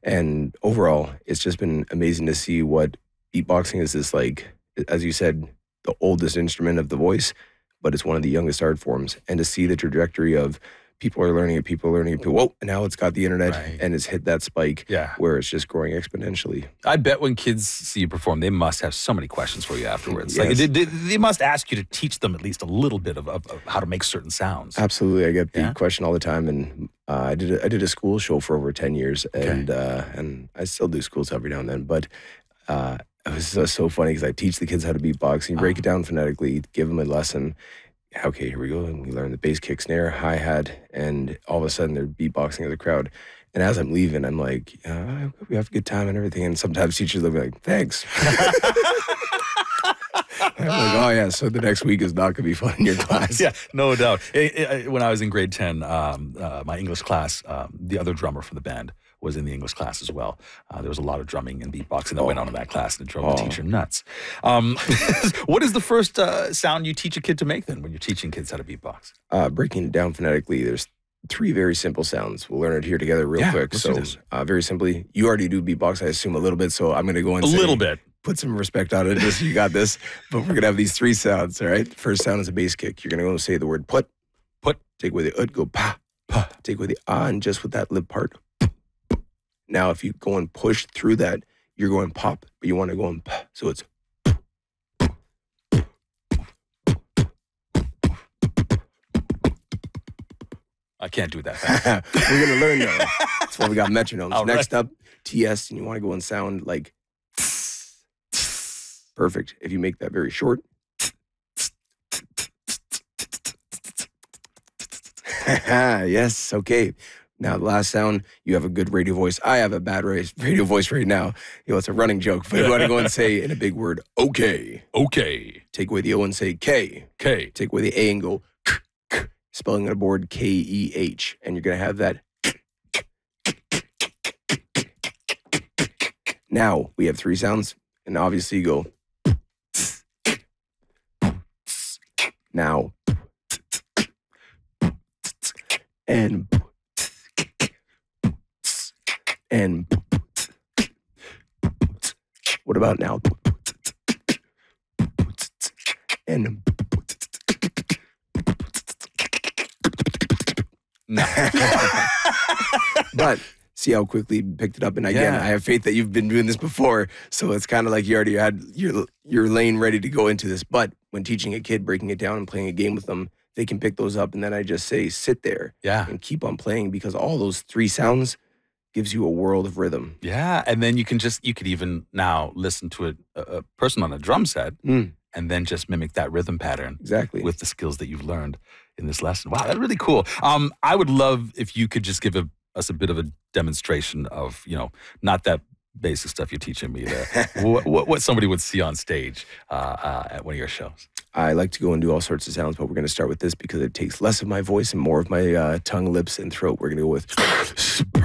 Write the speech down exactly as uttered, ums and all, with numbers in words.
And overall, it's just been amazing to see what beatboxing is this, like, as you said, the oldest instrument of the voice, but it's one of the youngest art forms. And to see the trajectory of people are learning it, people are learning it, people, whoa, and now it's got the internet Right. and it's hit that spike Yeah. where it's just growing exponentially. I bet when kids see you perform, they must have so many questions for you afterwards. Yes. Like they, they, they must ask you to teach them at least a little bit of, of, of how to make certain sounds. Absolutely. I get the Yeah? question all the time. And uh, I did a, I did a school show for over ten years, and uh, and I still do schools every now and then. But uh, it was so, so funny because I teach the kids how to beatbox. You break Ah. it down phonetically, give them a lesson. Okay, here we go. And we learn the bass, kick, snare, hi-hat, and all of a sudden they're beatboxing as a crowd. And as I'm leaving, I'm like, uh, I hope we have a good time and everything. And sometimes teachers will be like, thanks. I'm like, oh yeah, so the next week is not going to be fun in your class. Yeah, no doubt. Eh, eh, When I was in grade ten, um, uh, my English class, um, the other drummer from the band was in the English class as well. Uh, there was a lot of drumming and beatboxing that went on in that class, and it drove the Oh. teacher nuts. Um, what is the first uh, sound you teach a kid to make then when you're teaching kids how to beatbox? Uh, breaking it down phonetically, there's three very simple sounds. We'll learn it here together real Yeah, quick. let's do So, this. uh, very simply, you already do beatbox, I assume, a little bit. So I'm going to go and A say, little bit. put some respect on it. Just you got this. But we're going to have these three sounds. All right. First sound is a bass kick. You're going to go and say the word put. Put. Take away the ut, go pa. Pa. Take away the ah, and just with that lip part. Now, if you go and push through that, you're going pop, but you want to go and pa. So it's. I can't do that fast. We're going to learn though. That's why we got metronomes. All Next up, T S, and you want to go and sound like. Perfect. If you make that very short. Yes, okay. Now, the last sound, you have a good radio voice. I have a bad ra- radio voice right now. You know, it's a running joke, but you want to go and say in a big word, okay. Okay. Take away the O and say K. Okay. Take away the A and go, k, k, spelling on a board K E H. And you're going to have that. Now, we have three sounds, and obviously you go. Now. And. And. What about now? And. No. But see how quickly you picked it up. And again, Yeah. I have faith that you've been doing this before. So it's kind of like you already had your your lane ready to go into this. But when teaching a kid, breaking it down and playing a game with them, they can pick those up. And then I just say, sit there Yeah. and keep on playing, because all those three sounds gives you a world of rhythm. Yeah. And then you can just, you could even now listen to a, a a person on a drum set Mm, and then just mimic that rhythm pattern exactly. with the skills that you've learned in this lesson. Wow, that's really cool. Um, I would love if you could just give a, us a bit of a demonstration of, you know, not that basic stuff you're teaching me there, what, what, what somebody would see on stage uh, uh, at one of your shows. I like to go and do all sorts of sounds, but we're going to start with this because it takes less of my voice and more of my uh, tongue, lips, and throat. We're going to go with